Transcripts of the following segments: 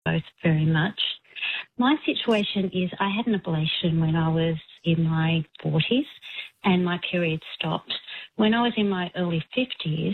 both very much. My situation is I had an ablation when I was in my 40s and my period stopped. When I was in my early 50s,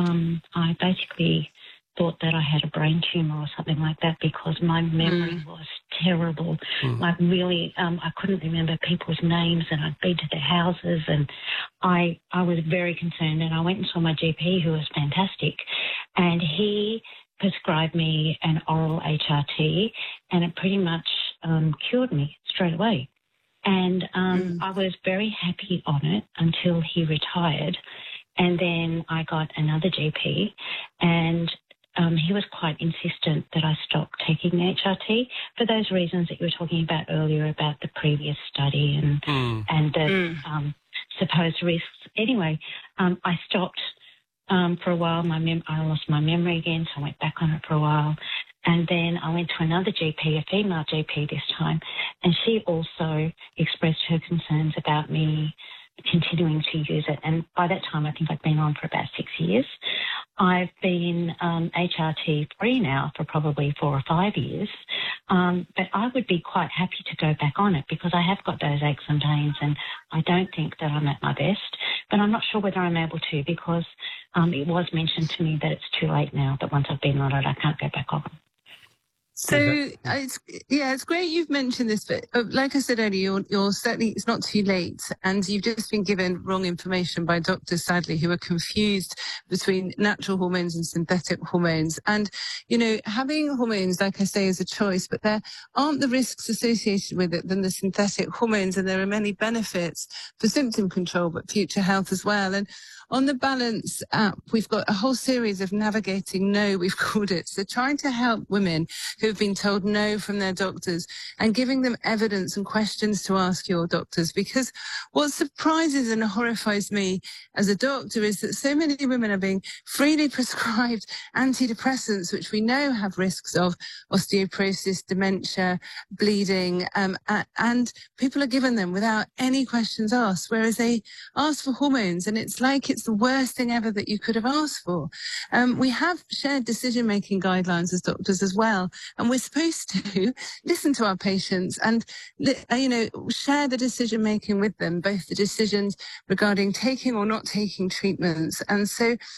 I basically thought that I had a brain tumour or something like that because my memory was terrible. Like really, I couldn't remember people's names and I'd been to their houses and I was very concerned, and I went and saw my GP, who was fantastic, and he prescribed me an oral HRT, and it pretty much cured me straight away. And I was very happy on it until he retired. And then I got another GP, and he was quite insistent that I stop taking the HRT for those reasons that you were talking about earlier about the previous study and the supposed risks. Anyway, I stopped for a while. I lost my memory again, so I went back on it for a while. And then I went to another GP, a female GP this time, and she also expressed her concerns about me continuing to use it. And by that time, I think I'd been on for about 6 years. I've been HRT free now for probably 4 or 5 years, but I would be quite happy to go back on it because I have got those aches and pains, and I don't think that I'm at my best. But I'm not sure whether I'm able to because it was mentioned to me that it's too late now, that once I've been on it, I can't go back on. So it's great you've mentioned this, but like I said earlier, you're certainly, it's not too late, and you've just been given wrong information by doctors, sadly, who are confused between natural hormones and synthetic hormones. And, you know, having hormones, like I say, is a choice, but there aren't the risks associated with it than the synthetic hormones, and there are many benefits for symptom control, but future health as well. And on the Balance app, we've got a whole series of Navigating No, we've called it. So trying to help women who have been told no from their doctors and giving them evidence and questions to ask your doctors. Because what surprises and horrifies me as a doctor is that so many women are being freely prescribed antidepressants, which we know have risks of osteoporosis, dementia, bleeding, and people are given them without any questions asked, whereas they ask for hormones, and it's like it's the worst thing ever that you could have asked for. We have shared decision-making guidelines as doctors as well, and we're supposed to listen to our patients and, share the decision-making with them, both the decisions regarding taking or not taking treatments. And so